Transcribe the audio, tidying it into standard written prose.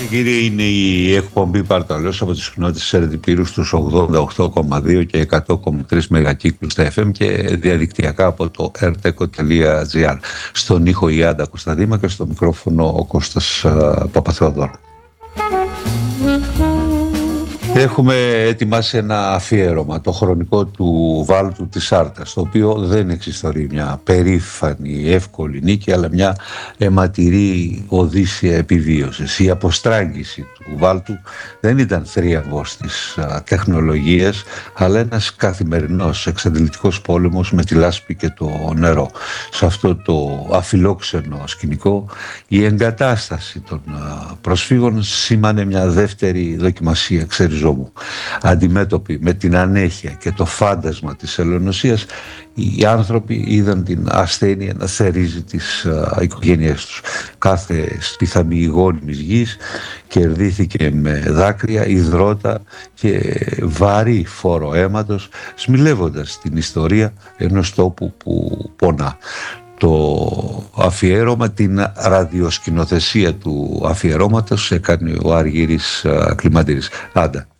Κύριε, είναι η εκπομπή Παρταλός από τις συχνότητες της Ερετιπύρου στους 88,2 και 100,3 μεγακύκλους στα FM και διαδικτυακά από το erteco.gr. Στον ήχο η Άντα Κωνσταντίμα και στο μικρόφωνο ο Κώστας Παπαθεοδόρου. Έχουμε ετοιμάσει ένα αφιέρωμα, το χρονικό του Βάλτου της Άρτας, το οποίο δεν εξιστορεί μια περήφανη, εύκολη νίκη, αλλά μια αιματηρή οδύσσια επιβίωσης. Η αποστράγγιση του Βάλτου δεν ήταν θρίαμβος της τεχνολογίας, αλλά ένας καθημερινός εξαντλητικός πόλεμος με τη λάσπη και το νερό. Σε αυτό το αφιλόξενο σκηνικό, η εγκατάσταση των προσφύγων σήμανε μια δεύτερη δοκιμασία εξαιριζόμου. Αντιμέτωποι με την ανέχεια και το φάντασμα της ελεονοσίας, οι άνθρωποι είδαν την ασθένεια να θερίζει τις οικογένειές τους. Κάθε σπιθαμή γόνιμης γης κερδίθηκε με δάκρυα, υδρότα και βαρύ φόρο αίματος, σμιλεύοντας την ιστορία ενός τόπου που πονά. Το αφιέρωμα, την ραδιοσκηνοθεσία του αφιερώματος έκανε ο Αργύρης Κλιμαντήρης. Άντα,